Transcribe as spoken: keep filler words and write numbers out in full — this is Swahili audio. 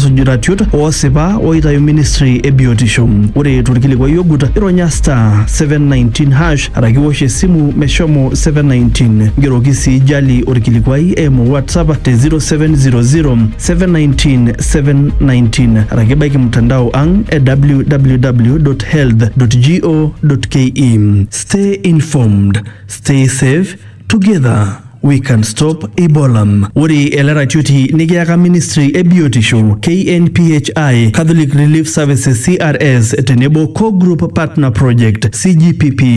nkisujuratiot osipa oitayu ministry e biotisho. Ore torkilikuai ogut ironya star seven nineteen hash araki wosh esimu meshomo seven nineteen. Ngeroki sii jali orkilikuai eimu WhatsApp te zero seven zero zero seven nineteen seven nineteen araki baiki mtandao ang e w w w dot health dot go dot k e. Stay informed, stay safe, together we can stop Ebola. Ore eleratioti nikiaka ministry e biotisho K N P H I, Catholic Relief Services C R S tenebo co-group partner project C G P P